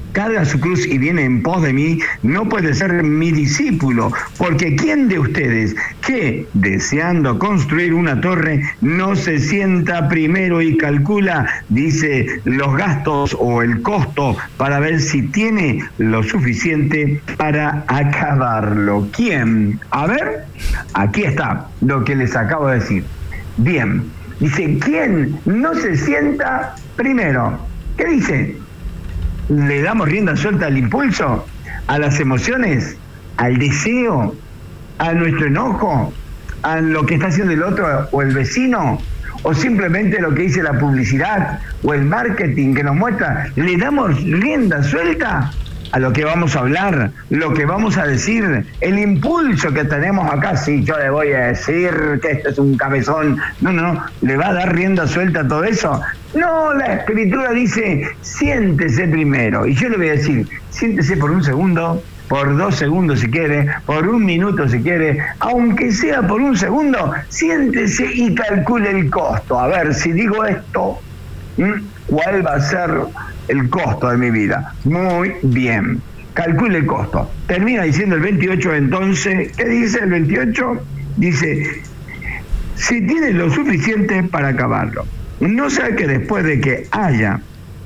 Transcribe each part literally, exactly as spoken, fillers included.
carga su cruz y viene en pos de mí, no puede ser mi discípulo, porque ¿quién de ustedes que, deseando construir una torre, no se sienta primero y calcula, dice, los gastos o el costo para ver si tiene lo suficiente para acabarlo? ¿Quién? A ver, aquí está lo que les acabo de decir. Bien, dice, ¿quién no se sienta primero? ¿Qué dice? ¿Le damos rienda suelta al impulso, a las emociones, al deseo, a nuestro enojo, a lo que está haciendo el otro o el vecino, o simplemente lo que dice la publicidad o el marketing que nos muestra? ¿Le damos rienda suelta a lo que vamos a hablar, lo que vamos a decir, el impulso que tenemos acá? Sí, yo le voy a decir que este es un cabezón. No, no, no, ¿le va a dar rienda suelta a todo eso? No, la Escritura dice, siéntese primero. Y yo le voy a decir, siéntese por un segundo, por dos segundos si quiere, por un minuto si quiere, aunque sea por un segundo, siéntese y calcule el costo. A ver, si digo esto, ¿cuál va a ser el costo de mi vida? Muy bien, calcule el costo. Termina diciendo el veintiocho entonces, ¿qué dice el veintiocho? Dice, si tiene lo suficiente para acabarlo. No sea que después de que haya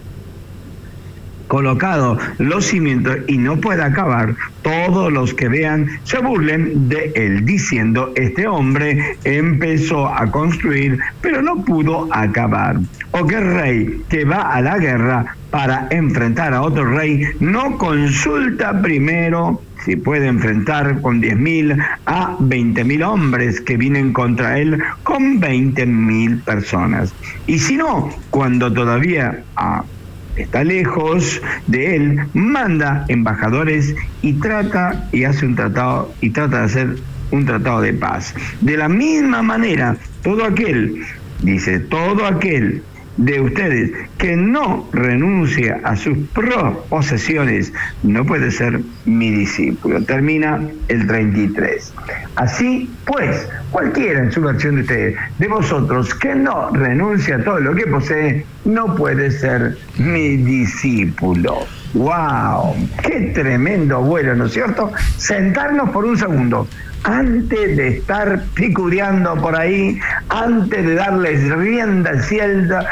colocado los cimientos y no pueda acabar, todos los que vean se burlen de él, diciendo, este hombre empezó a construir, pero no pudo acabar. O que el rey que va a la guerra para enfrentar a otro rey no consulta primero si puede enfrentar con diez mil a veinte mil hombres que vienen contra él con veinte mil personas. Y si no, cuando todavía ah, está lejos de él, manda embajadores y trata y hace un tratado y trata de hacer un tratado de paz. De la misma manera, todo aquel, dice, todo aquel de ustedes que no renuncia a sus posesiones no puede ser mi discípulo. Termina el treinta y tres. Así pues, cualquiera en su versión de ustedes, de vosotros que no renuncia a todo lo que posee, no puede ser mi discípulo. ¡Wow! ¡Qué tremendo vuelo!, ¿no es cierto? Sentarnos por un segundo antes de estar picudeando por ahí, antes de darles rienda suelta,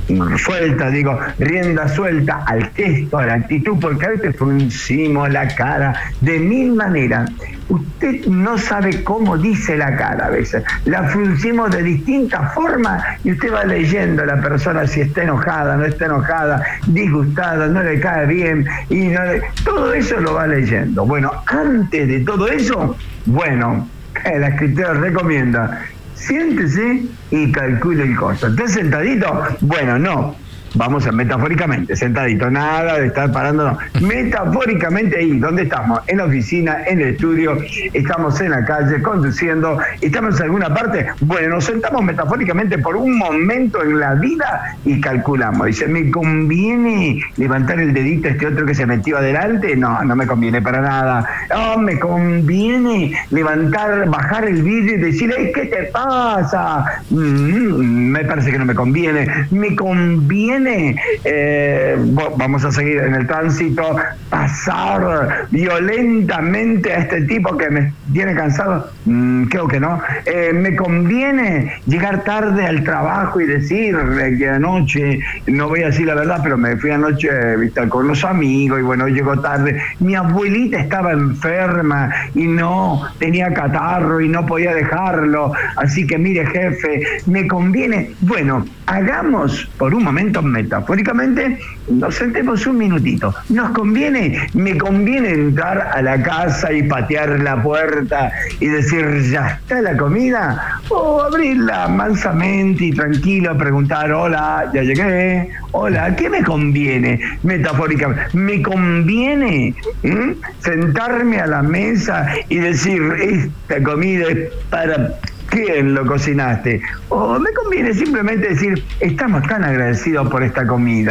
suelta, digo, rienda suelta al gesto, a la actitud, porque a veces fruncimos la cara de mil maneras. Usted no sabe cómo dice la cara a veces. La fruncimos de distintas formas y usted va leyendo a la persona si está enojada, no está enojada, disgustada, no le cae bien, y no le... todo eso lo va leyendo. Bueno, antes de todo eso, bueno, la Escritura recomienda, siéntese y calcule el costo. ¿Estás sentadito? Bueno, no. Vamos a metafóricamente, sentadito, nada de estar parándonos. Metafóricamente ahí, ¿dónde estamos? En la oficina, en el estudio, estamos en la calle, conduciendo, estamos en alguna parte. Bueno, nos sentamos metafóricamente por un momento en la vida y calculamos. Dice, ¿me conviene levantar el dedito a este otro que se metió adelante? No, no me conviene para nada. No, me conviene levantar, bajar el vidrio y decirle, ¿qué te pasa? Mm, me parece que no me conviene. Me conviene Eh, vamos a seguir en el tránsito, pasar violentamente a este tipo que me tiene cansado. Mm, creo que no. Eh, me conviene llegar tarde al trabajo y decirle que anoche, no voy a decir la verdad, pero me fui anoche, viste, con los amigos y bueno, llegó tarde. Mi abuelita estaba enferma y no tenía catarro y no podía dejarlo, así que mire, jefe, me conviene. Bueno, hagamos por un momento, metafóricamente, nos sentemos un minutito. ¿Nos conviene? ¿Me conviene entrar a la casa y patear la puerta y decir, ya está la comida? O abrirla mansamente y tranquilo, preguntar, hola, ya llegué, hola, ¿qué me conviene? Metafóricamente, ¿me conviene ¿eh? sentarme a la mesa y decir, esta comida es para... ¿quién lo cocinaste? O me conviene simplemente decir, estamos tan agradecidos por esta comida,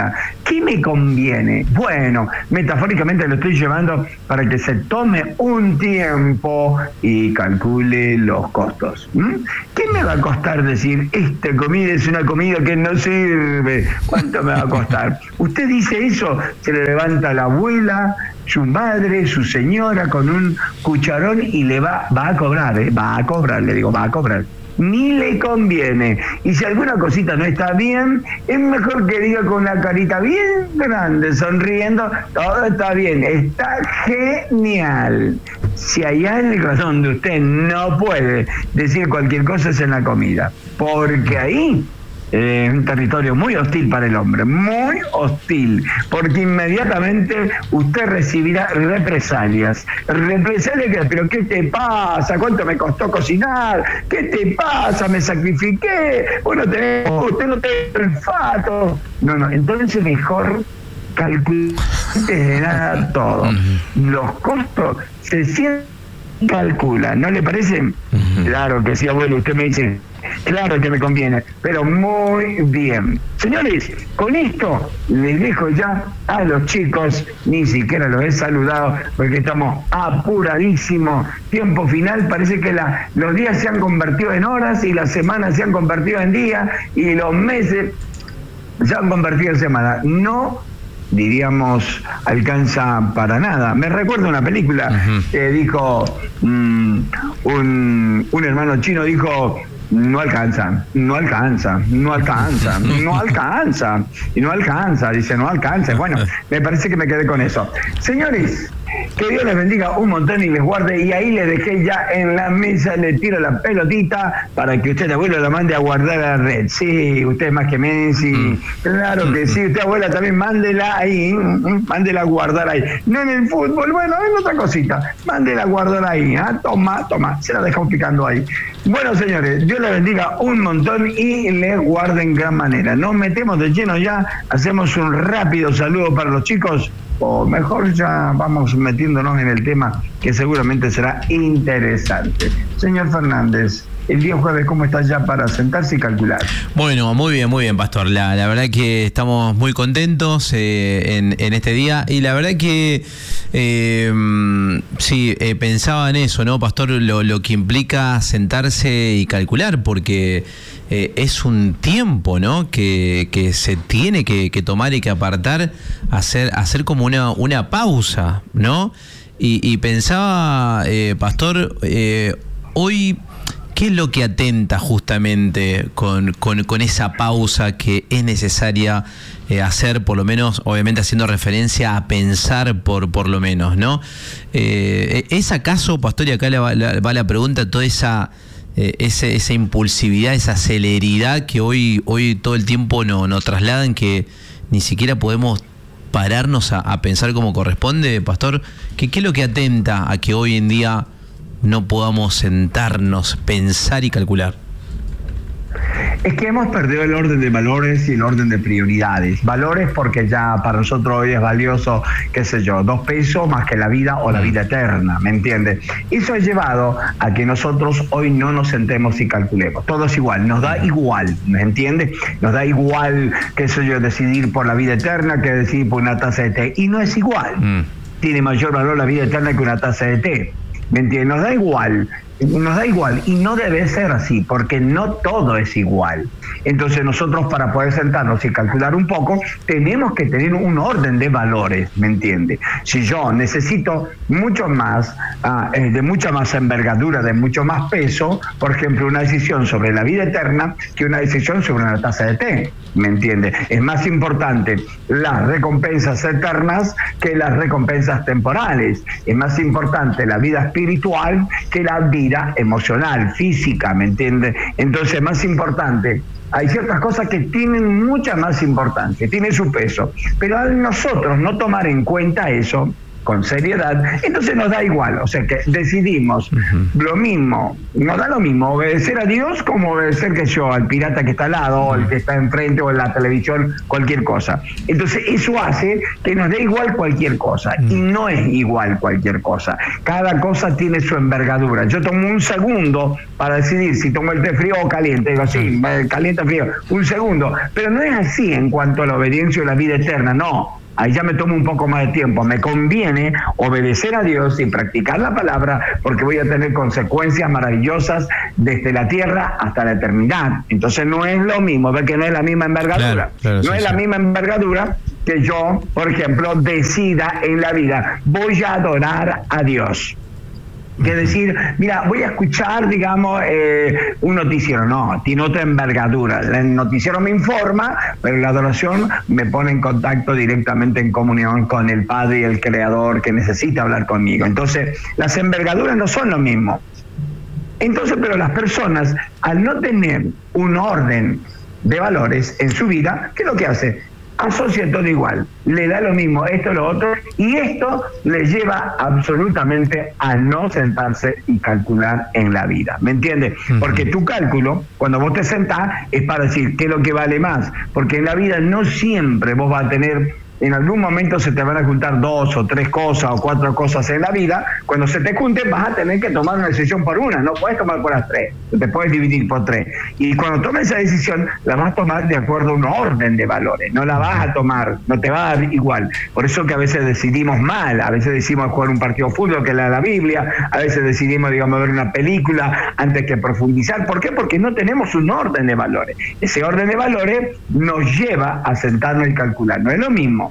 ¿Qué me conviene? Bueno, metafóricamente lo estoy llevando para que se tome un tiempo y calcule los costos. ¿Mm? ¿Qué me va a costar decir, esta comida es una comida que no sirve? ¿Cuánto me va a costar? Usted dice eso, se le levanta la abuela, su madre, su señora con un cucharón y le va, va a cobrar, ¿eh? va a cobrar, le digo, va a cobrar. Ni le conviene. Y si alguna cosita no está bien, es mejor que diga con una carita bien grande, sonriendo, todo está bien, está genial. Si hay algo donde usted no puede decir cualquier cosa es en la comida, porque ahí es un territorio muy hostil para el hombre, muy hostil, porque inmediatamente usted recibirá represalias. Represalias que, pero ¿qué te pasa? ¿Cuánto me costó cocinar? ¿Qué te pasa? Me sacrifiqué. Bueno, tenés, usted no tiene olfato. No, no, entonces mejor calcule de nada todo. Los costos se sienten calcula, ¿no le parece? Uh-huh. Claro que sí, abuelo, usted me dice, claro que me conviene, pero muy bien. Señores, con esto les dejo ya a los chicos, ni siquiera los he saludado porque estamos apuradísimos. Tiempo final, parece que la, los días se han convertido en horas y las semanas se han convertido en días y los meses se han convertido en semanas. No diríamos, alcanza para nada. Me recuerdo una película uh-huh. que dijo, mmm, un, un hermano chino dijo, no alcanza, no alcanza, no alcanza, no alcanza, y no alcanza, dice, no alcanza. Bueno, me parece que me quedé con eso. Señores, que Dios les bendiga un montón y les guarde, y ahí les dejé ya en la mesa, le tiro la pelotita para que usted, abuelo, la mande a guardar a la red. Sí, usted más que Messi, mm. claro que sí, usted, abuela, también mándela ahí, mándela a guardar ahí. No en el fútbol, bueno, en otra cosita, mándela a guardar ahí, ¿eh? toma, toma, se la dejamos picando ahí. Bueno, señores, Dios les bendiga un montón y les guarde en gran manera. Nos metemos de lleno ya, hacemos un rápido saludo para los chicos, o mejor ya vamos metiéndonos en el tema que seguramente será interesante. Señor Fernández, el día jueves, ¿cómo está ya para sentarse y calcular? Bueno, muy bien, muy bien, Pastor. La, la verdad que estamos muy contentos eh, en, en este día, y la verdad que eh, sí, eh, pensaba en eso, ¿no, Pastor? Lo, lo que implica sentarse y calcular, porque eh, es un tiempo, ¿no?, que, que se tiene que, que tomar y que apartar, hacer, hacer como una, una pausa, ¿no? Y, y pensaba, eh, Pastor, eh, hoy, ¿qué es lo que atenta justamente con, con, con esa pausa que es necesaria eh, hacer, por lo menos, obviamente haciendo referencia a pensar por, por lo menos, ¿no? Eh, ¿Es acaso, Pastor, y acá le va, la, va la pregunta, toda esa, eh, ese, esa impulsividad, esa celeridad que hoy, hoy todo el tiempo nos no trasladan, que ni siquiera podemos pararnos a, a pensar como corresponde, Pastor? ¿Qué, ¿Qué es lo que atenta a que hoy en día no podamos sentarnos, pensar y calcular? Es que hemos perdido el orden de valores y el orden de prioridades. Valores porque ya para nosotros hoy es valioso, qué sé yo, dos pesos más que la vida o la vida eterna, ¿me entiendes? Eso ha llevado a que nosotros hoy no nos sentemos y calculemos. Todo es igual, nos da igual, ¿me entiendes? Nos da igual, qué sé yo, decidir por la vida eterna que decidir por una taza de té. Y no es igual. Mm. Tiene mayor valor la vida eterna que una taza de té. ¿Me entiendes? Nos da igual, nos da igual, y no debe ser así, porque no todo es igual. Entonces nosotros, para poder sentarnos y calcular un poco, tenemos que tener un orden de valores, ¿me entiende? Si yo necesito mucho más, ah, eh, de mucha más envergadura, de mucho más peso, por ejemplo, una decisión sobre la vida eterna que una decisión sobre una taza de té, ¿me entiende? Es más importante las recompensas eternas que las recompensas temporales. Es más importante la vida espiritual que la vida emocional, física, ¿me entiende? Entonces es más importante. Hay ciertas cosas que tienen mucha más importancia, tienen su peso, pero al nosotros no tomar en cuenta eso, con seriedad, entonces nos da igual, o sea que decidimos uh-huh. lo mismo, nos da lo mismo obedecer a Dios como obedecer que yo, al pirata que está al lado, uh-huh. o el que está enfrente, o en la televisión, cualquier cosa. Entonces eso hace que nos dé igual cualquier cosa, uh-huh. y no es igual cualquier cosa. Cada cosa tiene su envergadura. Yo tomo un segundo para decidir si tomo el té frío o caliente, digo, sí, caliente o frío, un segundo, pero no es así en cuanto a la obediencia o la vida eterna, no. Ahí ya me tomo un poco más de tiempo. Me conviene obedecer a Dios y practicar la palabra porque voy a tener consecuencias maravillosas desde la tierra hasta la eternidad. Entonces no es lo mismo, porque no es la misma envergadura. Claro, claro, no sí, es sí. la misma envergadura que yo, por ejemplo, decida en la vida, voy a adorar a Dios. Que decir, mira, voy a escuchar, digamos, eh, un noticiero. No, tiene otra envergadura. El noticiero me informa, pero la adoración me pone en contacto directamente, en comunión con el Padre y el Creador que necesita hablar conmigo. Entonces, las envergaduras no son lo mismo. Entonces, pero las personas, al no tener un orden de valores en su vida, ¿qué es lo que hace? Asocia todo igual, le da lo mismo esto, lo otro, y esto le lleva absolutamente a no sentarse y calcular en la vida, ¿me entiendes? Uh-huh. Porque tu cálculo, cuando vos te sentás, es para decir qué es lo que vale más, porque en la vida no siempre vos vas a tener, en algún momento se te van a juntar dos o tres cosas o cuatro cosas en la vida. Cuando se te junten vas a tener que tomar una decisión por una, no puedes tomar por las tres, te puedes dividir por tres. Y cuando tomes esa decisión la vas a tomar de acuerdo a un orden de valores, no la vas a tomar, no te va a dar igual. Por eso que a veces decidimos mal, a veces decidimos jugar un partido de fútbol que lea la Biblia, a veces decidimos, digamos, ver una película antes que profundizar. ¿Por qué? Porque no tenemos un orden de valores. Ese orden de valores nos lleva a sentarnos y calcular. No es lo mismo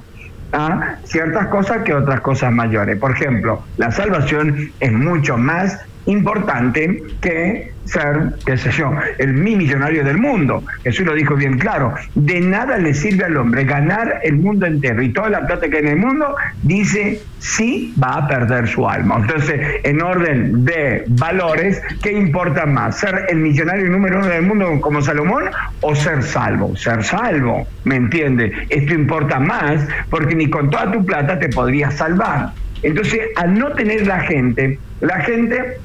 a ciertas cosas que otras cosas mayores. Por ejemplo, la salvación es mucho más importante que ser, qué sé yo, el mi millonario del mundo. Jesús lo dijo bien claro, de nada le sirve al hombre ganar el mundo entero y toda la plata que hay en el mundo, dice, sí va a perder su alma. Entonces, en orden de valores, ¿qué importa más? ¿Ser el millonario número uno del mundo como Salomón o ser salvo? Ser salvo, ¿me entiende? Esto importa más porque ni con toda tu plata te podrías salvar. Entonces, al no tener la gente, la gente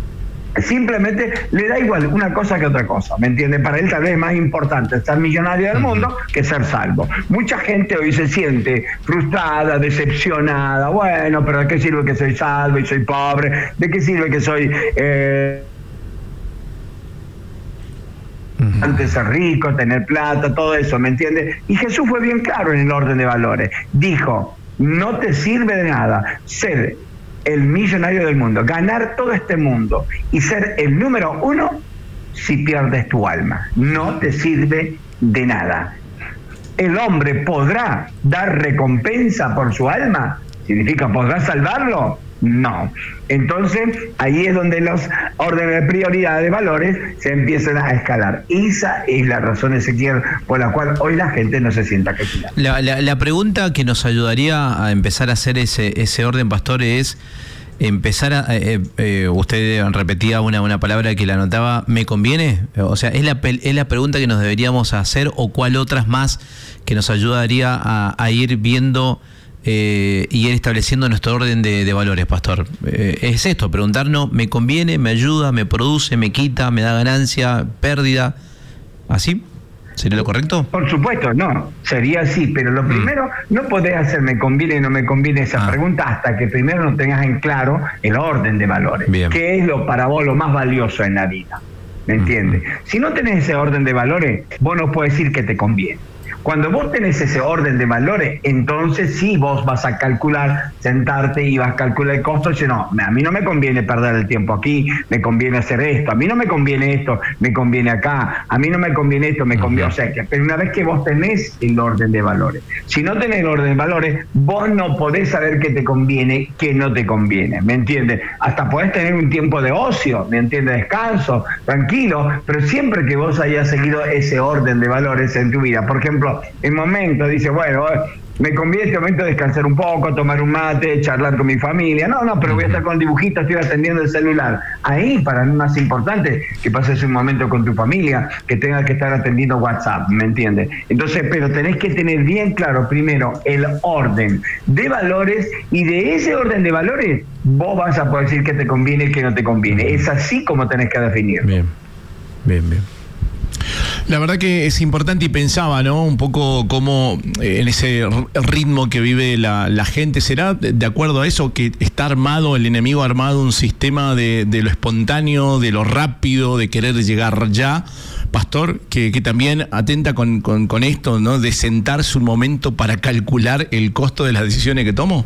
simplemente le da igual una cosa que otra cosa, ¿me entiende? Para él tal vez es más importante ser millonario del mundo que ser salvo. Mucha gente hoy se siente frustrada, decepcionada. Bueno, pero ¿de qué sirve que soy salvo y soy pobre? ¿De qué sirve que soy eh, uh-huh. antes ser rico, tener plata, todo eso, ¿me entiende? Y Jesús fue bien claro en el orden de valores. Dijo, no te sirve de nada ser el millonario del mundo, ganar todo este mundo y ser el número uno si pierdes tu alma. No te sirve de nada. ¿El hombre podrá dar recompensa por su alma? ¿Significa podrá salvarlo? No. Entonces, ahí es donde los órdenes de prioridad de valores se empiezan a escalar. Esa es la razón, Ezequiel, por la cual hoy la gente no se sienta calculada. La, la, la pregunta que nos ayudaría a empezar a hacer ese, ese orden, pastor, es empezar a... Eh, eh, usted repetía una, una palabra que la anotaba, ¿me conviene? O sea, ¿es la, es la pregunta que nos deberíamos hacer o cuál otras más que nos ayudaría a, a ir viendo... Eh, y ir estableciendo nuestro orden de, de valores, pastor? Eh, es esto, preguntarnos, ¿me conviene, me ayuda, me produce, me quita, me da ganancia, pérdida? ¿Así? ¿Sería lo correcto? Por supuesto, no, sería así, pero lo primero, mm. no podés hacer me conviene o no me conviene esa ah. pregunta hasta que primero no tengas en claro el orden de valores. Bien. ¿Qué es lo para vos lo más valioso en la vida? ¿Me entiendes? Mm. Si no tenés ese orden de valores, vos no podés decir que te conviene. Cuando vos tenés ese orden de valores, entonces sí vos vas a calcular, sentarte y vas a calcular el costo y decir, no, a mí no me conviene perder el tiempo aquí, me conviene hacer esto, a mí no me conviene esto, me conviene acá, a mí no me conviene esto, me conviene... Uh-huh. O sea, que pero una vez que vos tenés el orden de valores, si no tenés el orden de valores, vos no podés saber qué te conviene, qué no te conviene, ¿me entiendes? Hasta podés tener un tiempo de ocio, ¿me entiendes? Descanso, tranquilo, pero siempre que vos hayas seguido ese orden de valores en tu vida. Por ejemplo, en momento dice, bueno, me conviene en este momento descansar un poco, tomar un mate, charlar con mi familia. No, no, pero voy a estar con dibujitos, estoy atendiendo el celular. Ahí para mí es más importante que pases un momento con tu familia, que tengas que estar atendiendo WhatsApp, ¿me entiendes? Entonces, pero tenés que tener bien claro primero el orden de valores, y de ese orden de valores vos vas a poder decir qué te conviene y qué no te conviene. Es así como tenés que definirlo. Bien, bien, bien. La verdad que es importante, y pensaba, ¿no? Un poco cómo eh, en ese ritmo que vive la, la gente, ¿será de, de acuerdo a eso que está armado, el enemigo ha armado un sistema de, de lo espontáneo, de lo rápido, de querer llegar ya, Pastor, que, que también atenta con, con, con esto, ¿no? De sentarse un momento para calcular el costo de las decisiones que tomo?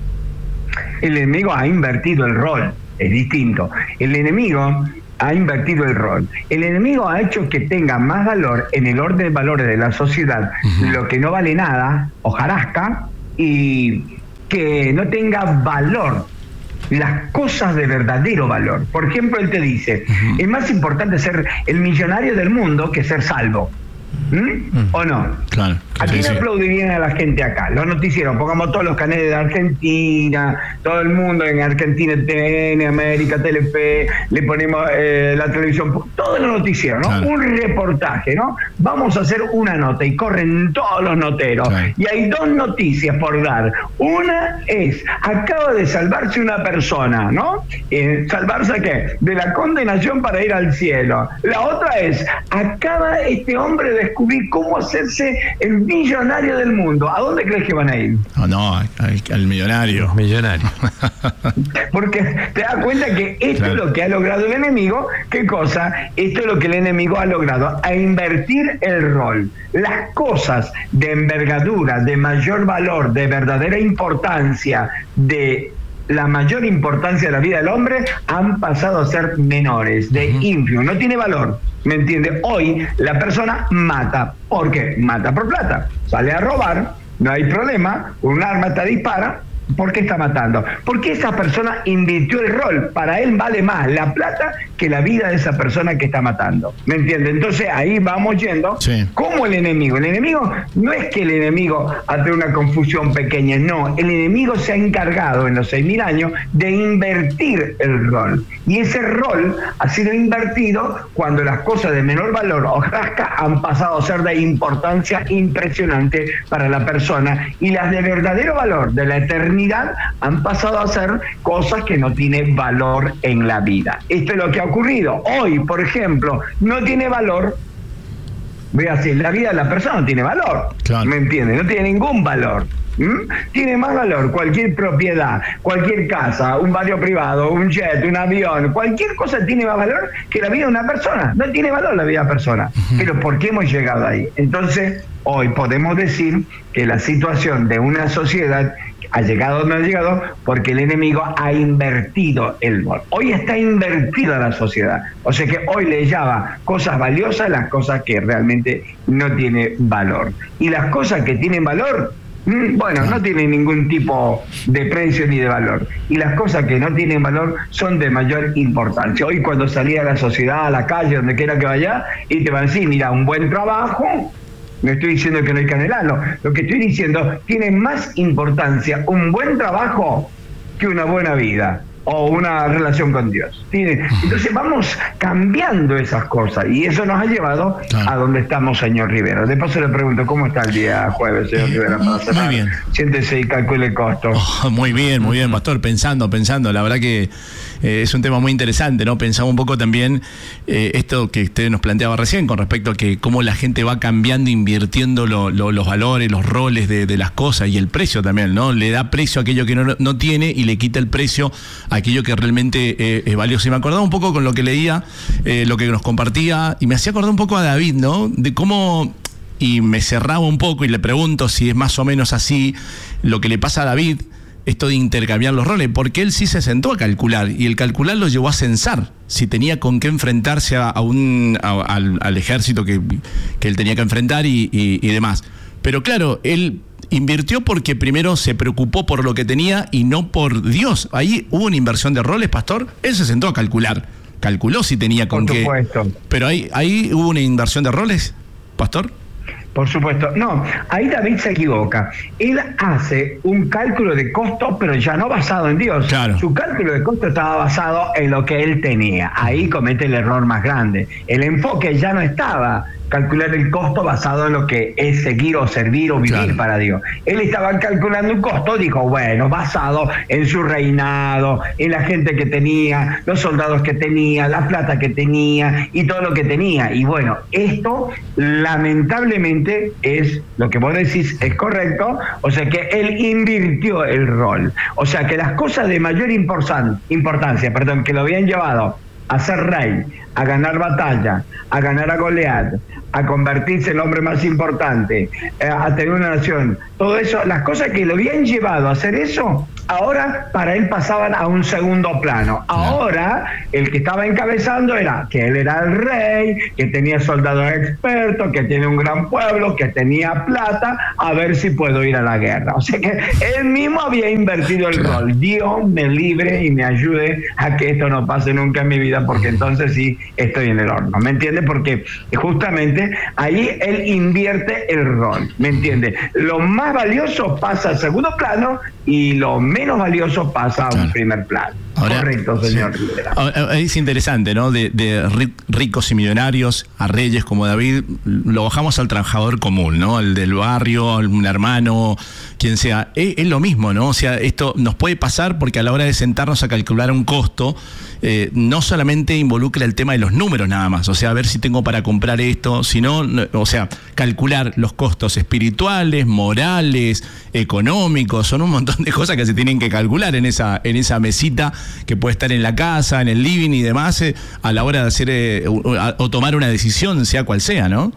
El enemigo ha invertido el rol, es distinto. El enemigo ha invertido el rol. El enemigo ha hecho que tenga más valor en el orden de valores de la sociedad, uh-huh. lo que no vale nada, hojarasca, y que no tenga valor las cosas de verdadero valor. Por ejemplo, él te dice, uh-huh. es más importante ser el millonario del mundo que ser salvo. ¿Mm? Uh-huh. ¿O no? Claro. ¿A quién sí, aplaudirían a la gente acá? Los noticieros, pongamos todos los canales de Argentina, todo el mundo en Argentina, T N, América, Telefe, le ponemos eh, la televisión, todos los noticieros, ¿no? Claro. Un reportaje, ¿no? Vamos a hacer una nota y corren todos los noteros. Claro. Y hay dos noticias por dar. Una es, acaba de salvarse una persona, ¿no? Eh, ¿Salvarse qué? De la condenación para ir al cielo. La otra es, acaba este hombre de descubrir cómo hacerse el millonario del mundo. ¿A dónde crees que van a ir? No, no, al, al millonario. Millonario. Porque te das cuenta que esto claro. es lo que ha logrado el enemigo. ¿Qué cosa? Esto es lo que el enemigo ha logrado, a invertir el rol. Las cosas de envergadura, de mayor valor, de verdadera importancia, de la mayor importancia de la vida del hombre, han pasado a ser menores, de uh-huh. ínfimo, no tiene valor. ¿Me entiende? Hoy la persona mata. ¿Por qué? Mata por plata. Sale a robar, no hay problema, un arma te dispara. ¿Por qué está matando? Porque esa persona invirtió el rol. Para él vale más la plata que la vida de esa persona que está matando. ¿Me entiende? Entonces ahí vamos yendo. Sí. ¿Cómo el enemigo? El enemigo no es que el enemigo hace una confusión pequeña, no. El enemigo se ha encargado en los seis mil años de invertir el rol. Y ese rol ha sido invertido cuando las cosas de menor valor o rasca han pasado a ser de importancia impresionante para la persona, y las de verdadero valor, de la eternidad, han pasado a ser cosas que no tienen valor en la vida. Esto es lo que ha ocurrido. Hoy, por ejemplo, no tiene valor. Voy a decir, la vida de la persona no tiene valor. Claro. ¿Me entiendes? No tiene ningún valor. ¿Mm? Tiene más valor cualquier propiedad, cualquier casa, un barrio privado, un jet, un avión, cualquier cosa tiene más valor que la vida de una persona. No tiene valor la vida de una persona. Uh-huh. Pero ¿por qué hemos llegado ahí? Entonces, hoy podemos decir que la situación de una sociedad ha llegado donde ha llegado porque el enemigo ha invertido el rol. Hoy está invertida la sociedad. O sea que hoy le llama cosas valiosas las cosas que realmente no tienen valor. Y las cosas que tienen valor, bueno, no tienen ningún tipo de precio ni de valor. Y las cosas que no tienen valor son de mayor importancia. Hoy cuando salí a la sociedad, a la calle, donde quiera que vaya, y te van a decir, mira, un buen trabajo. No estoy diciendo que no hay que anhelarlo. Lo que estoy diciendo, tiene más importancia un buen trabajo que una buena vida o una relación con Dios. ¿Tiene? Entonces vamos cambiando esas cosas, y eso nos ha llevado claro. a donde estamos, señor Rivera. De paso le pregunto, ¿cómo está el día jueves, señor Rivera? Para cerrar. Muy bien. Siéntese y calcule el costo. Oh, muy bien, muy bien, Pastor. Pensando, pensando. La verdad que eh, es un tema muy interesante, ¿no? Pensaba un poco también eh, esto que usted nos planteaba recién con respecto a que cómo la gente va cambiando, invirtiendo lo, lo, los valores, los roles de, de las cosas, y el precio también, ¿no? Le da precio a aquello que no, no tiene y le quita el precio a aquello que realmente eh, es valioso. Y me acordaba un poco con lo que leía, eh, lo que nos compartía, y me hacía acordar un poco a David, ¿no? De cómo, y me cerraba un poco y le pregunto si es más o menos así lo que le pasa a David, esto de intercambiar los roles, porque él sí se sentó a calcular, y el calcular lo llevó a censar si tenía con qué enfrentarse a, a un a, al, al ejército que, que él tenía que enfrentar y, y, y demás. Pero claro, él invirtió porque primero se preocupó por lo que tenía y no por Dios. Ahí hubo una inversión de roles, Pastor. Él se sentó a calcular. Calculó si tenía con qué. Por supuesto. Pero ahí, ahí hubo una inversión de roles, Pastor. Por supuesto. No, ahí David se equivoca. Él hace un cálculo de costo, pero ya no basado en Dios. Claro. Su cálculo de costo estaba basado en lo que él tenía. Ahí comete el error más grande. El enfoque ya no estaba calcular el costo basado en lo que es seguir o servir o vivir claro. para Dios. Él estaba calculando un costo, dijo, bueno, basado en su reinado, en la gente que tenía, los soldados que tenía, la plata que tenía y todo lo que tenía. Y bueno, esto lamentablemente es, lo que vos decís es correcto, o sea que él invirtió el rol. O sea que las cosas de mayor importancia, importancia, perdón, que lo habían llevado a ser rey, a ganar batalla, a ganar a Goliat, a convertirse en el hombre más importante, eh, a tener una nación, todo eso, las cosas que lo habían llevado a hacer eso, ahora para él pasaban a un segundo plano. Ahora el que estaba encabezando era que él era el rey, que tenía soldados expertos, que tiene un gran pueblo, que tenía plata, a ver si puedo ir a la guerra. O sea que él mismo había invertido el rol. Dios me libre y me ayude a que esto no pase nunca en mi vida, porque entonces sí estoy en el horno, ¿me entiende? Porque justamente ahí él invierte el rol, ¿me entiende? Lo más valioso pasa al segundo plano y lo menos valioso pasa a un claro. primer plano. Ahora, correcto, señor sí. Rivera. Ahora, es interesante, ¿no? De, de ricos y millonarios a reyes como David, lo bajamos al trabajador común, ¿no? Al del barrio, al un hermano, quien sea. Es, es lo mismo, ¿no? O sea, esto nos puede pasar porque a la hora de sentarnos a calcular un costo, eh, no solamente involucra el tema de los números nada más, o sea, a ver si tengo para comprar esto, sino, o sea, calcular los costos espirituales, morales, económicos, son un montón de cosas que se tienen que calcular en esa, en esa mesita que puede estar en la casa, en el living y demás, eh, a la hora de hacer eh, o, o tomar una decisión, sea cual sea, ¿no?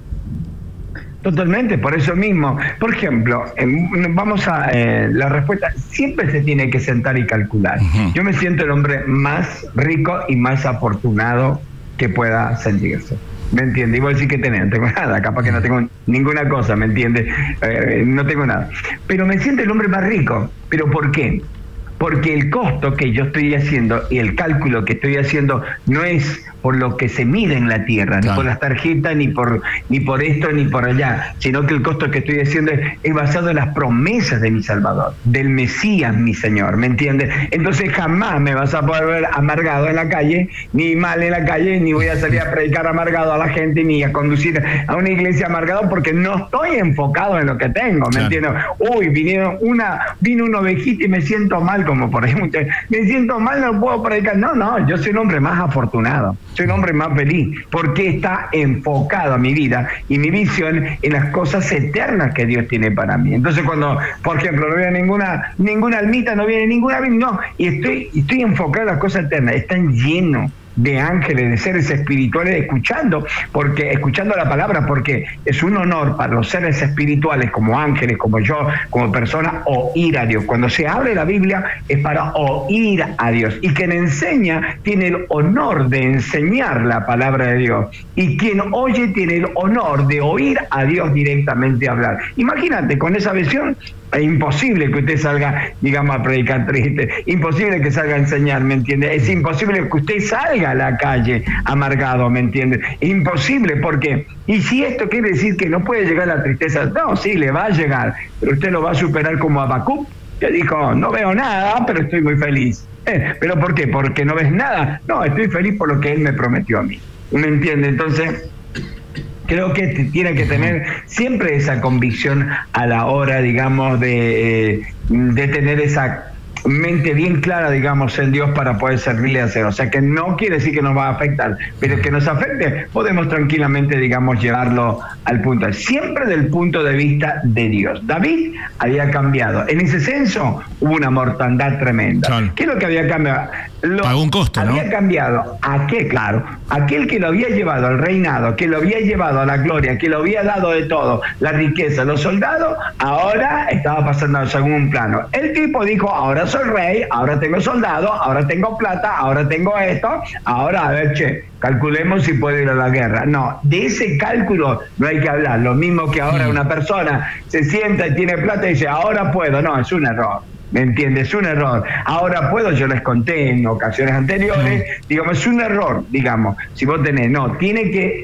Totalmente, por eso mismo. Por ejemplo, eh, vamos a eh, la respuesta, siempre se tiene que sentar y calcular. Uh-huh. Yo me siento el hombre más rico y más afortunado que pueda sentirse. ¿Me entiendes? Y voy a decir que tenés, no tengo nada, capaz que no tengo ninguna cosa, ¿me entiendes? Eh, no tengo nada. Pero me siento el hombre más rico. ¿Pero por qué? Porque el costo que yo estoy haciendo y el cálculo que estoy haciendo no es por lo que se mide en la tierra, claro. ni por las tarjetas, ni por ni por esto, ni por allá, sino que el costo que estoy haciendo es, es basado en las promesas de mi Salvador, del Mesías, mi Señor, ¿me entiendes? Entonces jamás me vas a poder ver amargado en la calle, ni mal en la calle, ni voy a salir a predicar amargado a la gente, ni a conducir a una iglesia amargado, porque no estoy enfocado en lo que tengo, ¿me claro. entiendes? Uy, vinieron una, vino una ovejita y me siento mal, como por ejemplo, me siento mal, no puedo predicar. No, no, yo soy un hombre más afortunado, soy un hombre más feliz, porque está enfocado a mi vida y mi visión en las cosas eternas que Dios tiene para mí. Entonces cuando, por ejemplo, no veo ninguna ninguna almita, no viene ninguna, no, y estoy, estoy enfocado en las cosas eternas, están llenos de ángeles, de seres espirituales escuchando, porque escuchando la palabra, porque es un honor para los seres espirituales como ángeles, como yo, como persona, oír a Dios. Cuando se abre la Biblia es para oír a Dios, y quien enseña tiene el honor de enseñar la palabra de Dios, y quien oye tiene el honor de oír a Dios directamente hablar. Imagínate, con esa visión es imposible que usted salga, digamos, a predicar triste, imposible que salga a enseñar, ¿me entiende? Es imposible que usted salga a la calle amargado, ¿me entiende? Imposible, ¿por qué? Y si esto quiere decir que no puede llegar la tristeza, no, sí, le va a llegar, pero usted lo va a superar como Habacuc, que dijo, no veo nada, pero estoy muy feliz. Eh, ¿Pero por qué? ¿Porque no ves nada? No, estoy feliz por lo que Él me prometió a mí, ¿me entiende? Entonces creo que tiene que tener siempre esa convicción a la hora, digamos, de, de tener esa mente bien clara, digamos, en Dios para poder servirle a hacer. O sea que no quiere decir que nos va a afectar, pero que nos afecte, podemos tranquilamente, digamos, llevarlo al punto. Siempre del punto de vista de Dios. David había cambiado. En ese censo hubo una mortandad tremenda. Claro. ¿Qué es lo que había cambiado? Lo, Pagó un costo, había ¿no? cambiado. ¿A qué? Claro. Aquel que lo había llevado al reinado, que lo había llevado a la gloria, que lo había dado de todo, la riqueza, los soldados, ahora estaba pasando a segundo plano. El tipo dijo, ahora soy rey, ahora tengo soldados, ahora tengo plata, ahora tengo esto, ahora a ver, che, calculemos si puedo ir a la guerra. No, de ese cálculo no hay que hablar. Lo mismo que ahora una persona se sienta y tiene plata y dice, ahora puedo. No, es un error. ¿Me entiendes? Es un error. Ahora puedo, yo les conté en ocasiones anteriores, digamos, es un error, digamos, si vos tenés, no, tiene que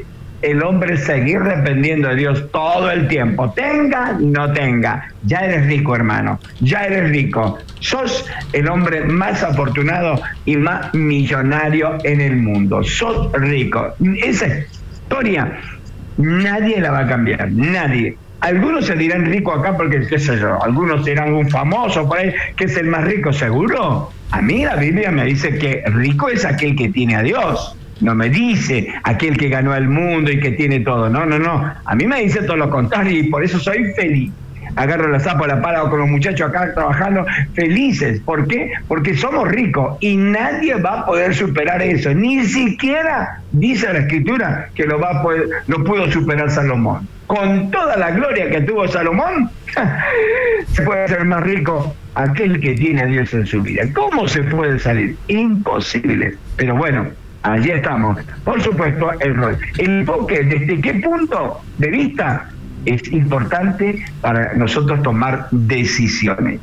el hombre seguir dependiendo de Dios todo el tiempo, tenga, no tenga. Ya eres rico, hermano, ya eres rico. Sos el hombre más afortunado y más millonario en el mundo. Sos rico. Esa historia nadie la va a cambiar, nadie. Algunos se dirán rico acá porque, qué sé yo, algunos serán un famoso por ahí, que es el más rico, ¿seguro? A mí la Biblia me dice que rico es aquel que tiene a Dios. No me dice aquel que ganó el mundo y que tiene todo. No, no, no. A mí me dice todo lo contrario y por eso soy feliz. Agarro la zapa, la pala con los muchachos acá trabajando, felices. ¿Por qué? Porque somos ricos y nadie va a poder superar eso. Ni siquiera dice la Escritura que lo va a poder, lo pudo superar Salomón. Con toda la gloria que tuvo Salomón, se puede ser más rico aquel que tiene a Dios en su vida. ¿Cómo se puede salir? Imposible. Pero bueno, allí estamos. Por supuesto, el rol. El enfoque, ¿desde qué punto de vista es importante para nosotros tomar decisiones?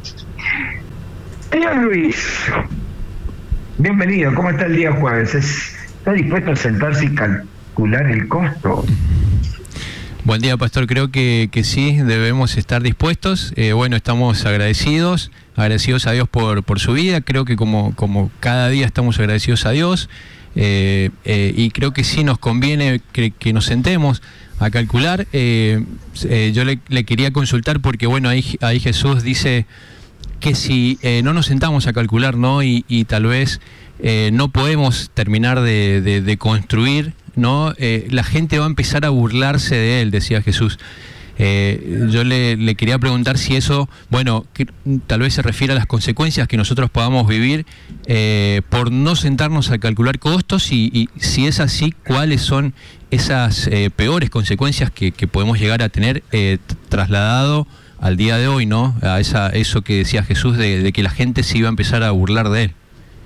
Señor Luis, bienvenido. ¿Cómo está el día jueves? ¿Está dispuesto a sentarse y calcular el costo? Buen día, pastor. Creo que, que sí, debemos estar dispuestos. Eh, bueno, estamos agradecidos, agradecidos a Dios por, por su vida. Creo que como, como cada día estamos agradecidos a Dios. Eh, eh, y creo que sí nos conviene que, que nos sentemos a calcular. Eh, eh, yo le, le quería consultar porque, bueno, ahí, ahí Jesús dice que si eh, no nos sentamos a calcular, ¿no? Y, y tal vez eh, no podemos terminar de, de, de construir, ¿no? Eh, la gente va a empezar a burlarse de él, decía Jesús. Eh, yo le, le quería preguntar si eso, bueno, que, tal vez se refiere a las consecuencias que nosotros podamos vivir eh, por no sentarnos a calcular costos y, y si es así, cuáles son esas eh, peores consecuencias que, que podemos llegar a tener eh, trasladado al día de hoy, ¿no? A esa, eso que decía Jesús de, de que la gente se iba a empezar a burlar de él.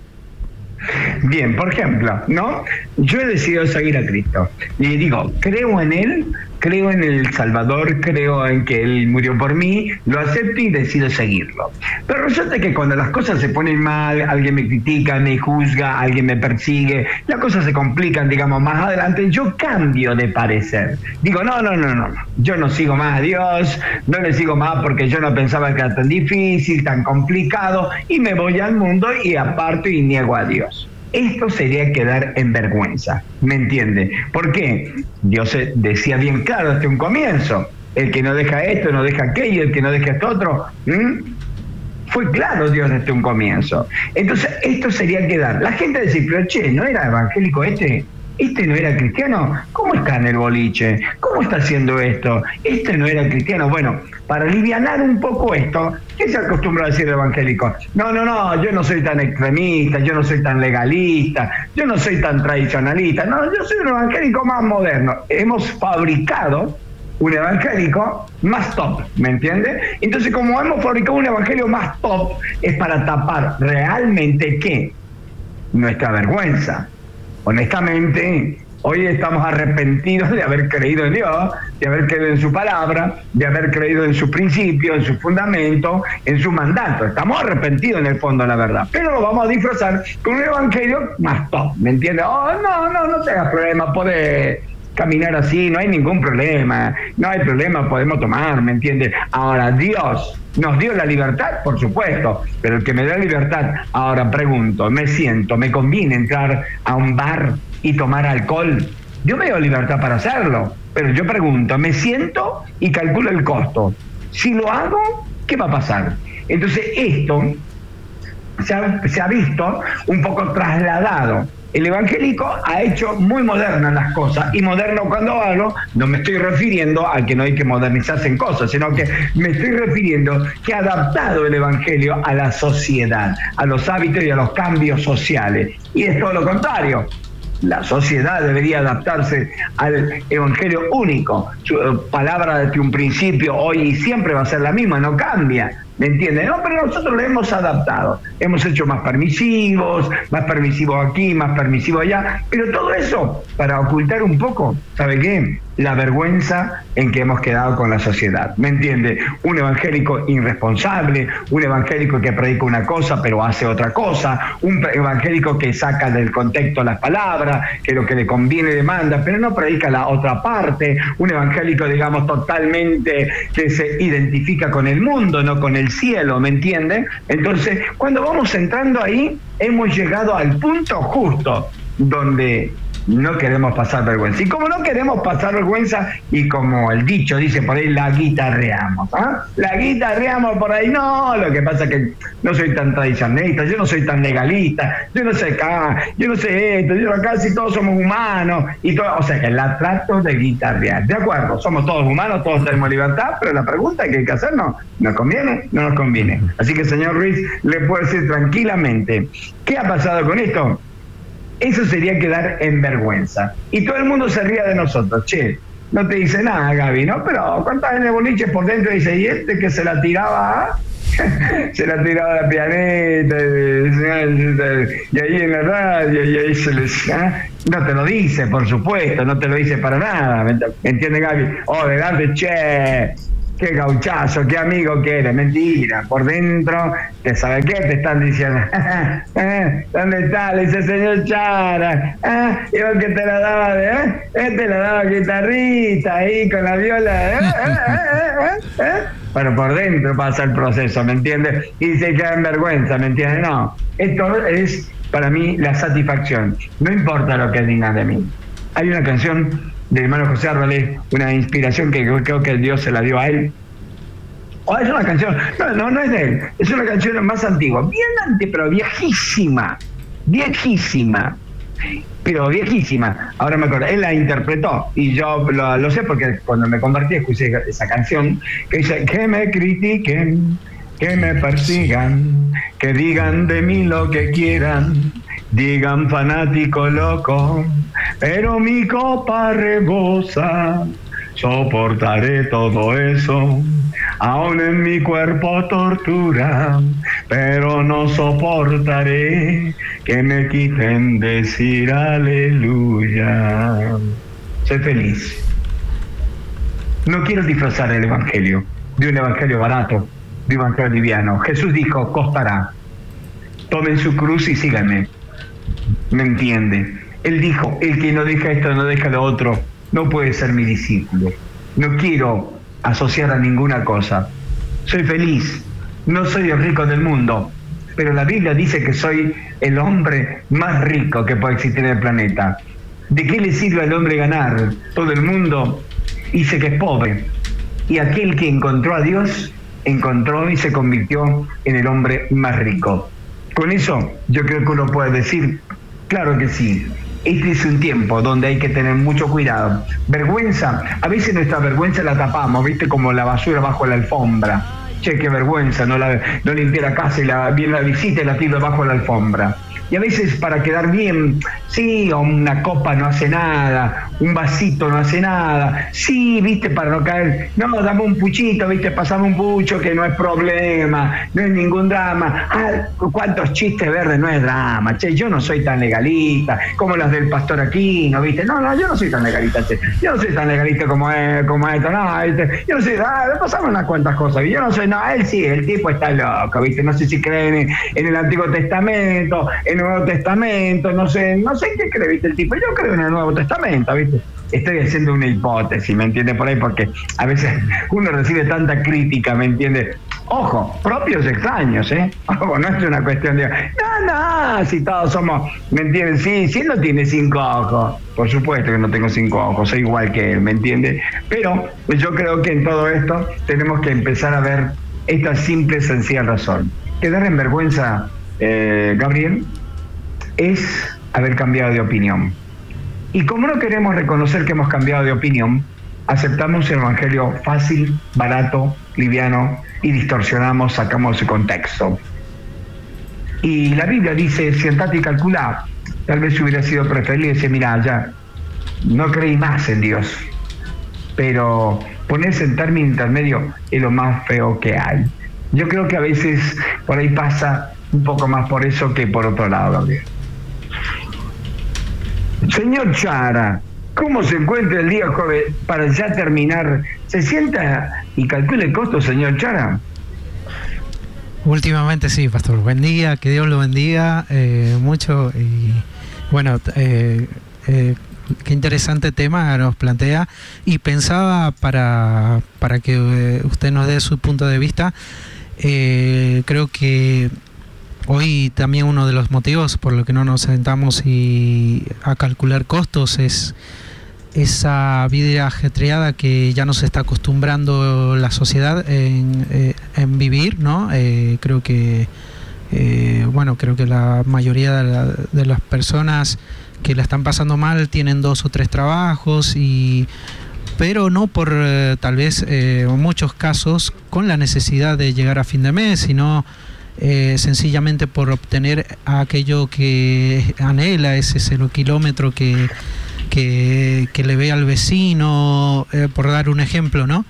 Bien, por ejemplo, ¿no? Yo he decidido seguir a Cristo. Y digo, creo en Él, creo en el Salvador, creo en que Él murió por mí, lo acepto y decido seguirlo. Pero resulta que cuando las cosas se ponen mal, alguien me critica, me juzga, alguien me persigue, las cosas se complican, digamos, más adelante, yo cambio de parecer. Digo, no, no, no, no, yo no sigo más a Dios, no le sigo más porque yo no pensaba que era tan difícil, tan complicado, y me voy al mundo y aparto y niego a Dios. Esto sería quedar en vergüenza, ¿me entiende? ¿Por qué? Dios decía bien claro desde un comienzo, el que no deja esto, no deja aquello, el que no deja esto otro. ¿Mm? Fue claro Dios desde un comienzo. Entonces, esto sería quedar. La gente dice, pero che, ¿no era evangélico este? ¿Este no era cristiano? ¿Cómo está en el boliche? ¿Cómo está haciendo esto? ¿Este no era cristiano? Bueno, para alivianar un poco esto, ¿qué se acostumbra a decir el evangélico? No, no, no, yo no soy tan extremista, yo no soy tan legalista, yo no soy tan tradicionalista, no, yo soy un evangélico más moderno. Hemos fabricado un evangélico más top, ¿me entiende? Entonces, como hemos fabricado un evangelio más top, es para tapar realmente ¿qué? Nuestra vergüenza. Honestamente, hoy estamos arrepentidos de haber creído en Dios, de haber creído en su palabra, de haber creído en sus principios, en su fundamento, en su mandato. Estamos arrepentidos en el fondo, la verdad. Pero lo vamos a disfrazar con un evangelio más top, ¿me entiendes? Oh, no, no, no tengas problema, podés caminar así, no hay ningún problema, no hay problema, podemos tomar, ¿me entiendes? Ahora, Dios nos dio la libertad, por supuesto, pero el que me da libertad, ahora pregunto, me siento, me conviene entrar a un bar y tomar alcohol. Yo me doy libertad para hacerlo, pero yo pregunto, me siento y calculo el costo. Si lo hago, ¿qué va a pasar? Entonces esto se ha, se ha visto un poco trasladado. El evangélico ha hecho muy modernas las cosas, y moderno cuando hablo no me estoy refiriendo a que no hay que modernizarse en cosas, sino que me estoy refiriendo que ha adaptado el evangelio a la sociedad, a los hábitos y a los cambios sociales. Y es todo lo contrario. La sociedad debería adaptarse al evangelio único. Su palabra desde un principio, hoy y siempre va a ser la misma, no cambia. ¿Me entienden? No, pero nosotros lo hemos adaptado. Hemos hecho más permisivos, más permisivos aquí, más permisivos allá. Pero todo eso para ocultar un poco, ¿sabe qué? la vergüenza en que hemos quedado con la sociedad. ¿Me entiende? Un evangélico irresponsable, un evangélico que predica una cosa pero hace otra cosa, un evangélico que saca del contexto las palabras, que lo que le conviene demanda, pero no predica la otra parte, un evangélico, digamos, totalmente que se identifica con el mundo, no con el cielo, ¿me entiende? Entonces, cuando vamos entrando ahí, hemos llegado al punto justo donde no queremos pasar vergüenza. Y como no queremos pasar vergüenza, y como el dicho dice por ahí, la guitarreamos. ¿Ah? La guitarreamos por ahí. No, lo que pasa es que no soy tan tradicionalista, yo no soy tan legalista, yo no sé acá, yo no sé esto, yo acá si todos somos humanos, y todo, o sea que la trato de guitarrear. De acuerdo, somos todos humanos, todos tenemos libertad, pero la pregunta que hay que hacernos, ¿nos conviene? No nos conviene. Así que, señor Ruiz, le puedo decir tranquilamente, ¿qué ha pasado con esto? Eso sería quedar en vergüenza. Y todo el mundo se ría de nosotros. Che, no te dice nada, Gaby, ¿no? Pero cuántas en el boliche por dentro dice, y este que se la tiraba, se la tiraba a la pianeta, y ahí en la radio, y ahí se les... ¿eh? No te lo dice, por supuesto, no te lo dice para nada. ¿Me entiende, Gaby? Oh, delante, che... Qué gauchazo, qué amigo que eres, mentira. Por dentro, ¿te sabe qué? Te están diciendo, ¿eh? ¿Dónde está? Le dice señor Chara, ¿eh? Y vos que te la daba de, ¿eh? ¿Eh? Te la daba guitarrita ahí con la viola, ¿eh? ¿Eh? ¿Eh? ¿Eh? Pero por dentro pasa el proceso, ¿me entiendes? Y se queda en vergüenza, ¿me entiendes? No, esto es para mí la satisfacción. No importa lo que digan de mí. Hay una canción del hermano José Arbalé, una inspiración que creo que Dios se la dio a él. Oh, es una canción, no, no, no es de él, es una canción más antigua, bien antes, pero viejísima, viejísima, pero viejísima. Ahora me acuerdo, él la interpretó y yo lo, lo sé porque cuando me convertí escuché esa canción que dice, que me critiquen, que me persigan, que digan de mí lo que quieran, digan fanático loco, pero mi copa rebosa, soportaré todo eso, aún en mi cuerpo tortura, pero no soportaré que me quiten decir aleluya. Soy feliz. No quiero disfrazar el evangelio de un evangelio barato, de un evangelio liviano. Jesús dijo, costará. Tomen su cruz y síganme. ¿Me entiende? Él dijo, el que no deja esto, no deja lo otro, no puede ser mi discípulo. No quiero asociar a ninguna cosa. Soy feliz, no soy el rico del mundo, pero la Biblia dice que soy el hombre más rico que puede existir en el planeta. ¿De qué le sirve al hombre ganar todo el mundo? Dice que es pobre. Y aquel que encontró a Dios, encontró y se convirtió en el hombre más rico. Con eso, yo creo que uno puede decir, claro que sí. Este es un tiempo donde hay que tener mucho cuidado. Vergüenza, a veces nuestra vergüenza la tapamos, ¿viste? Como la basura bajo la alfombra. Che, qué vergüenza, no, la, no limpié la casa y la, viene la visita y la tiro bajo la alfombra. Y a veces para quedar bien, sí, una copa no hace nada, un vasito no hace nada, sí, viste, para no caer, no, dame un puchito, viste, pasame un pucho que no es problema, no es ningún drama, ah, cuántos chistes verdes, no es drama, che, yo no soy tan legalista, como las del pastor Aquino, viste, no, no, yo no soy tan legalista, che, yo no soy tan legalista como, es, como esto, no, viste, yo no soy, ah, le pasamos unas cuantas cosas, yo no soy, no, él sí, el tipo está loco, viste, no sé si creen en, en el Antiguo Testamento, en el Nuevo Testamento, no sé, no sé qué cree, viste, el tipo, yo creo en el Nuevo Testamento, viste, estoy haciendo una hipótesis, ¿me entiende? Por ahí, porque a veces uno recibe tanta crítica, ¿me entiende? Ojo, propios extraños, ¿eh? Ojo, no es una cuestión de, no, no, si todos somos, ¿me entienden? Sí, si él no tiene cinco ojos, por supuesto que no tengo cinco ojos, soy igual que él, ¿me entiende? Pero yo creo que en todo esto tenemos que empezar a ver esta simple y sencilla razón. Quedar en vergüenza, eh, Gabriel, es haber cambiado de opinión. Y como no queremos reconocer que hemos cambiado de opinión, aceptamos el evangelio fácil, barato, liviano y distorsionamos, sacamos su contexto. Y la Biblia dice, siéntate y calcula. Tal vez hubiera sido preferible decir, mira, ya no creí más en Dios, pero ponerse en término intermedio es lo más feo que hay. Yo creo que a veces por ahí pasa un poco más por eso que por otro lado, Gabriel. Señor Chara, ¿Cómo se encuentra el día, joven, para ya terminar? ¿Se sienta y calcula el costo, señor Chara? Últimamente sí, pastor. Buen día, que Dios lo bendiga eh, mucho. Y bueno, eh, eh, qué interesante tema nos plantea. Y pensaba, para, para que eh, usted nos dé su punto de vista, eh, creo que hoy también uno de los motivos por los que no nos sentamos y a calcular costos es esa vida ajetreada que ya nos está acostumbrando la sociedad en, eh, en vivir, ¿no? Eh, creo que eh, bueno, creo que la mayoría de, la, de las personas que la están pasando mal tienen dos o tres trabajos, y pero no por eh, tal vez eh, en muchos casos con la necesidad de llegar a fin de mes, sino eh, sencillamente por obtener aquello que anhela, ese cero kilómetro que Que, que le ve al vecino, eh, por dar un ejemplo, ¿no?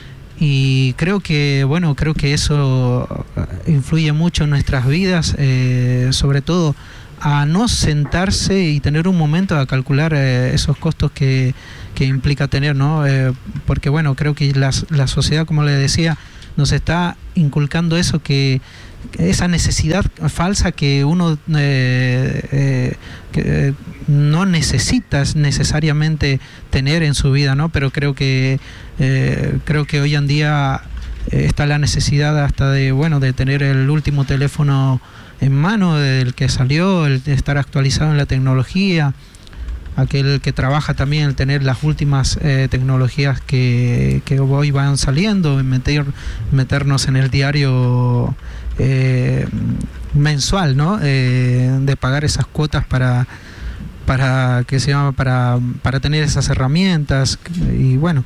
Y creo que, bueno, creo que eso influye mucho en nuestras vidas, eh, sobre todo a no sentarse y tener un momento a calcular eh, esos costos que, que implica tener, ¿no? Eh, porque, bueno, creo que la, la sociedad, como le decía, nos está inculcando eso, que esa necesidad falsa que uno eh, eh, que no necesitas necesariamente tener en su vida, ¿no? Pero creo que eh, creo que hoy en día eh, está la necesidad hasta de, bueno, de tener el último teléfono en mano, del que salió, el de estar actualizado en la tecnología, aquel que trabaja también el tener las últimas eh, tecnologías que, que hoy van saliendo, meter, meternos en el diario eh, mensual, ¿no? Eh, de pagar esas cuotas para para que se llama para para tener esas herramientas, y bueno,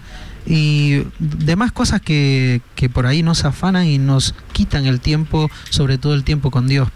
y demás cosas que, que por ahí nos afanan y nos quitan el tiempo, sobre todo el tiempo con Dios.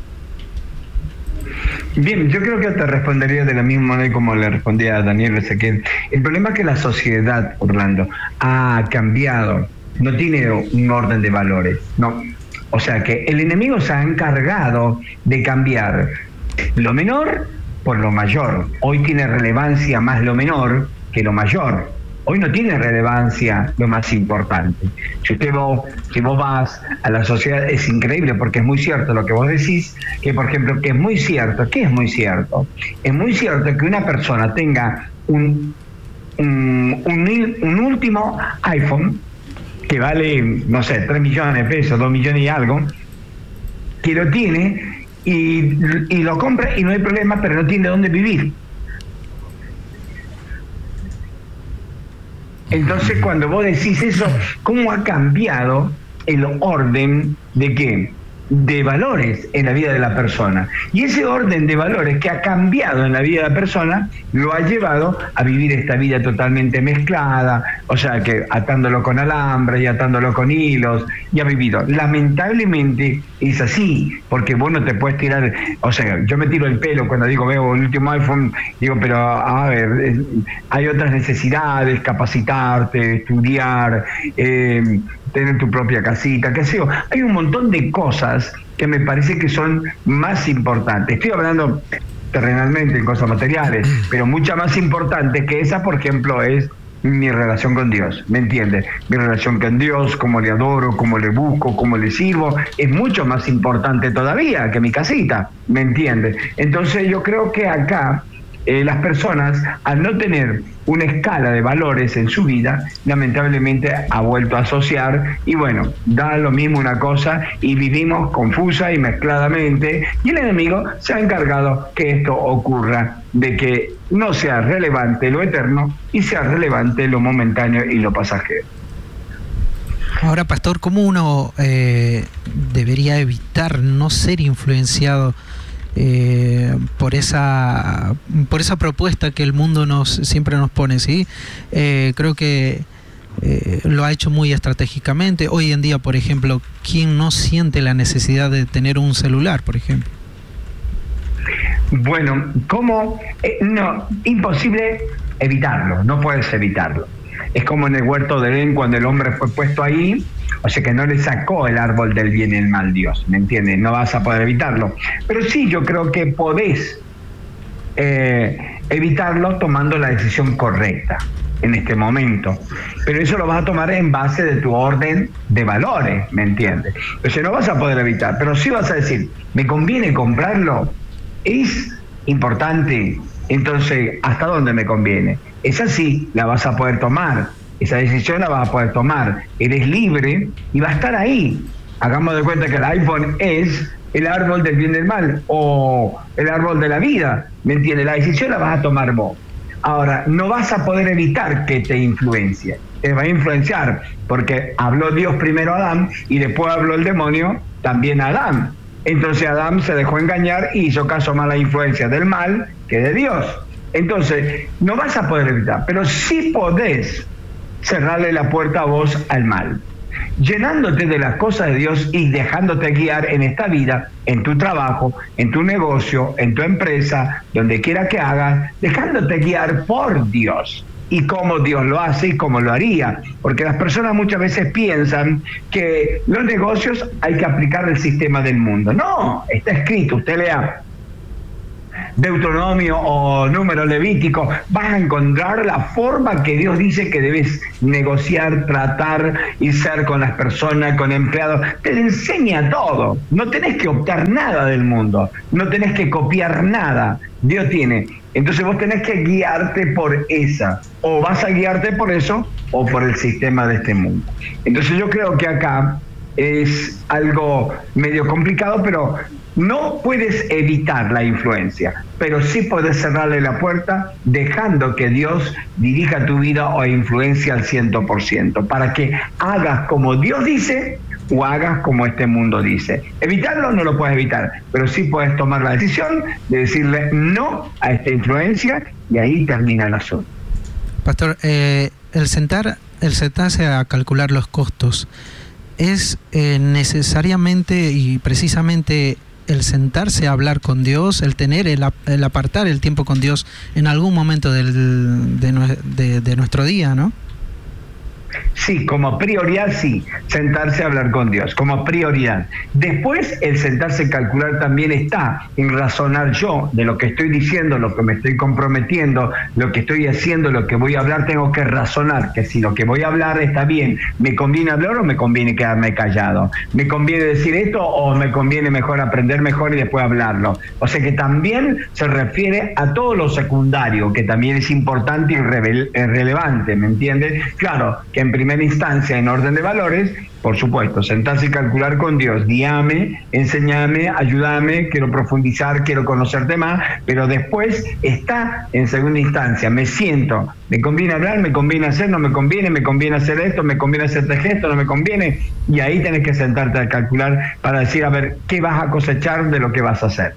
Bien, yo creo que te respondería de la misma manera como le respondía a Daniel Ezequiel. El problema es que la sociedad, Orlando, ha cambiado, no tiene un orden de valores, no. O sea que el enemigo se ha encargado de cambiar lo menor por lo mayor. Hoy tiene relevancia más lo menor que lo mayor. Hoy no tiene relevancia lo más importante. Si usted vos, si vos vas a la sociedad, es increíble, porque es muy cierto lo que vos decís, que por ejemplo, que es muy cierto, ¿qué es muy cierto? Es muy cierto que una persona tenga un, un, un, un último iPhone que vale, no sé, tres millones de pesos, dos millones y algo, que lo tiene y, y lo compra y no hay problema, pero no tiene dónde vivir. Entonces, cuando vos decís eso, ¿cómo ha cambiado el orden de qué? De valores en la vida de la persona? Y ese orden de valores que ha cambiado en la vida de la persona lo ha llevado a vivir esta vida totalmente mezclada, o sea, que atándolo con alambre y atándolo con hilos, y ha vivido. Lamentablemente es así, porque vos no te puedes tirar, o sea, yo me tiro el pelo cuando digo veo el último iPhone, digo, pero a ver, hay otras necesidades, capacitarte, estudiar, eh, tener tu propia casita, qué sé yo. Hay un montón de cosas que me parece que son más importantes. Estoy hablando terrenalmente en cosas materiales, pero mucha más importante que esa, por ejemplo, es mi relación con Dios, ¿me entiendes? Mi relación con Dios, cómo le adoro, cómo le busco, cómo le sirvo, es mucho más importante todavía que mi casita, ¿me entiendes? Entonces yo creo que acá eh, las personas, al no tener una escala de valores en su vida, lamentablemente ha vuelto a asociar, y bueno, da lo mismo una cosa, y vivimos confusa y mezcladamente, y el enemigo se ha encargado que esto ocurra, de que no sea relevante lo eterno y sea relevante lo momentáneo y lo pasajero. Ahora, pastor, ¿cómo uno eh, debería evitar no ser influenciado Eh, por esa por esa propuesta que el mundo nos siempre nos pone, ¿sí? Eh, creo que eh, lo ha hecho muy estratégicamente. Hoy en día, por ejemplo, ¿quién no siente la necesidad de tener un celular, por ejemplo? Bueno, ¿cómo? Eh, no, imposible evitarlo, no puedes evitarlo. Es como en el huerto de Edén, cuando el hombre fue puesto ahí, o sea que no le sacó el árbol del bien y el mal Dios, ¿me entiendes? No vas a poder evitarlo. Pero sí, yo creo que podés eh, evitarlo tomando la decisión correcta en este momento. Pero eso lo vas a tomar en base de tu orden de valores, ¿me entiendes? Entonces no vas a poder evitar, pero sí vas a decir, ¿me conviene comprarlo? ¿Es importante? Entonces, ¿hasta dónde me conviene? Esa sí la vas a poder tomar, esa decisión la vas a poder tomar. Eres libre y va a estar ahí. Hagamos de cuenta que el iPhone es el árbol del bien y del mal, o el árbol de la vida, ¿me entiendes? La decisión la vas a tomar vos. Ahora, no vas a poder evitar que te influencie, te va a influenciar, porque habló Dios primero a Adán y después habló el demonio también a Adán. Entonces Adán se dejó engañar y hizo caso más a la influencia del mal que de Dios. Entonces, no vas a poder evitar, pero sí podés cerrarle la puerta a vos al mal, llenándote de las cosas de Dios y dejándote guiar en esta vida, en tu trabajo, en tu negocio, en tu empresa, donde quiera que hagas, dejándote guiar por Dios y cómo Dios lo hace y cómo lo haría. Porque las personas muchas veces piensan que los negocios hay que aplicar el sistema del mundo. No, está escrito, usted lea Deuteronomio o Número Levítico, vas a encontrar la forma que Dios dice que debes negociar, tratar y ser con las personas, con empleados. Te enseña todo. No tenés que optar nada del mundo, no tenés que copiar nada. Dios tiene. Entonces vos tenés que guiarte por esa. O vas a guiarte por eso o por el sistema de este mundo. Entonces yo creo que acá es algo medio complicado, pero no puedes evitar la influencia, pero sí puedes cerrarle la puerta dejando que Dios dirija tu vida o influencia al cien por ciento, para que hagas como Dios dice o hagas como este mundo dice. Evitarlo no lo puedes evitar, pero sí puedes tomar la decisión de decirle no a esta influencia y ahí termina el asunto. Pastor, eh, el sentar, el sentarse a calcular los costos, ¿es eh, necesariamente y precisamente el sentarse a hablar con Dios, el tener, el, el apartar el tiempo con Dios en algún momento del, de, de, de nuestro día, ¿no? Sí, como prioridad sí, sentarse a hablar con Dios, como prioridad. Después el sentarse a calcular también está en razonar yo de lo que estoy diciendo, lo que me estoy comprometiendo, lo que estoy haciendo, lo que voy a hablar, tengo que razonar, que si lo que voy a hablar está bien, ¿me conviene hablar o me conviene quedarme callado? ¿Me conviene decir esto o me conviene mejor aprender mejor y después hablarlo? O sea que también se refiere a todo lo secundario, que también es importante y rele- relevante, ¿me entiendes? Claro, que en primera instancia, en orden de valores, por supuesto, sentarse y calcular con Dios, guíame, enséñame, ayúdame, quiero profundizar, quiero conocerte más, pero después está en segunda instancia, me siento, me conviene hablar, me conviene hacer, no me conviene, me conviene hacer esto, me conviene hacer este gesto, no me conviene, y ahí tenés que sentarte a calcular para decir, a ver, ¿qué vas a cosechar de lo que vas a hacer?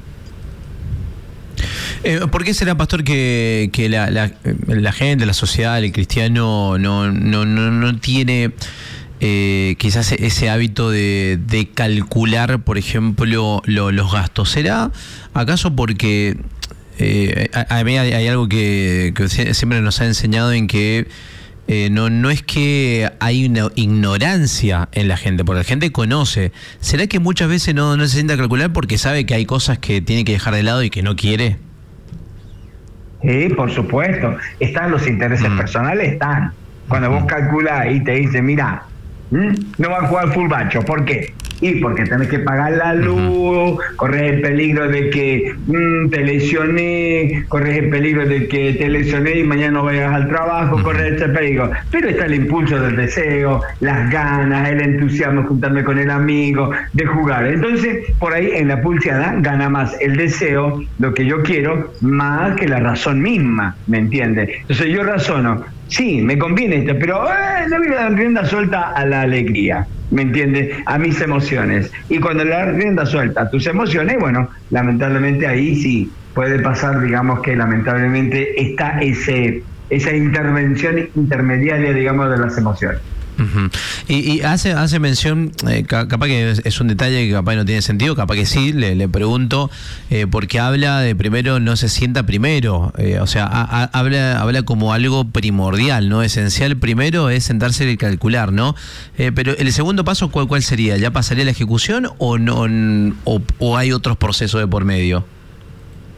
Eh, ¿Por qué será, pastor, que, que la, la, la gente, la sociedad, el cristiano no, no, no, no tiene eh, quizás ese hábito de, de calcular, por ejemplo, lo, los gastos? ¿Será acaso porque eh, a, a mí hay, hay algo que, que siempre nos ha enseñado en que eh, no, no es que hay una ignorancia en la gente, porque la gente conoce? ¿Será que muchas veces no, no se sienta a calcular porque sabe que hay cosas que tiene que dejar de lado y que no quiere? Sí, por supuesto. Están los intereses mm. personales, están. Cuando mm. vos calculás y te dicen, mira, no vas a jugar full bacho, ¿por qué? Y porque tenés que pagar la luz, uh-huh. corres el peligro de que mmm, te lesioné, corres el peligro de que te lesioné y mañana no vayas al trabajo, uh-huh. corres ese peligro. Pero está el impulso del deseo, las ganas, el entusiasmo de juntarme con el amigo, de jugar. Entonces, por ahí en la pulseada gana más el deseo, lo que yo quiero, más que la razón misma, ¿me entiendes? Entonces yo razono, sí, me conviene esto, pero eh, le voy a dar rienda suelta a la alegría, ¿me entiendes? A mis emociones. Y cuando le das rienda suelta a tus emociones, bueno, lamentablemente ahí sí puede pasar, digamos que lamentablemente está ese esa intervención intermediaria, digamos, de las emociones. Uh-huh. Y, y hace hace mención, eh, capaz que es, es un detalle que capaz no tiene sentido, capaz que sí, le, le pregunto, eh, porque habla de primero no se sienta primero, eh, o sea, a, a, habla habla como algo primordial, ¿no? Esencial primero es sentarse y calcular, ¿no? Eh, pero el segundo paso, ¿cuál, cuál sería? ¿Ya pasaría la ejecución o no o, o hay otros procesos de por medio?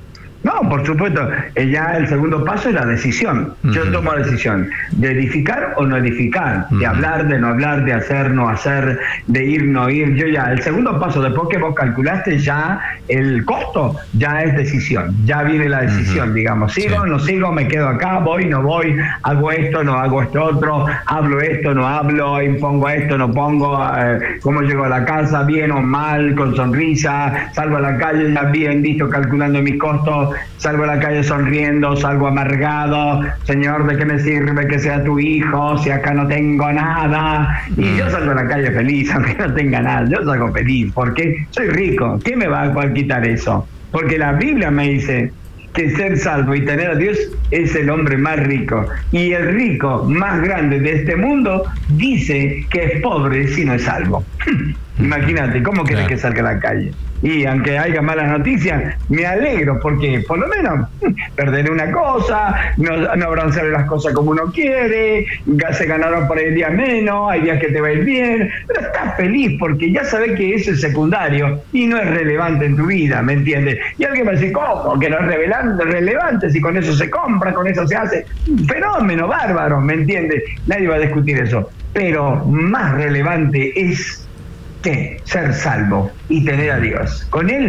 No, por supuesto, eh, ya el segundo paso es la decisión. Uh-huh. Yo tomo la decisión de edificar o no edificar, uh-huh. de hablar, de no hablar, de hacer, no hacer, de ir, no ir. Yo ya, el segundo paso, después que vos calculaste ya el costo, ya es decisión, ya viene la decisión, uh-huh. digamos, sigo, sí. no sigo, me quedo acá, voy, no voy, hago esto, no hago esto otro, hablo esto, no hablo, impongo esto, no pongo, eh, cómo llego a la casa, bien o mal, con sonrisa, salgo a la calle ya bien, listo, calculando mis costos, salgo a la calle sonriendo, salgo amargado, Señor, ¿de qué me sirve que sea tu hijo si acá no tengo nada? Y yo salgo a la calle feliz, aunque no tenga nada, yo salgo feliz, porque soy rico. ¿Qué me va a quitar eso? Porque la Biblia me dice que ser salvo y tener a Dios es el hombre más rico. Y el rico más grande de este mundo dice que es pobre si no es salvo. Imagínate, ¿cómo querés que salga a la calle? Y aunque haya malas noticias, me alegro porque por lo menos perderé una cosa, no, no habrán salido las cosas como uno quiere, ya se ganaron por el día menos, hay días que te va a ir bien, pero estás feliz porque ya sabes que eso es secundario y no es relevante en tu vida, ¿me entiendes? Y alguien va a decir, ¿cómo? Que no es relevante, relevante si con eso se compra, con eso se hace un fenómeno bárbaro, ¿me entiendes? Nadie va a discutir eso, pero más relevante es que ser salvo y tener a Dios. Con Él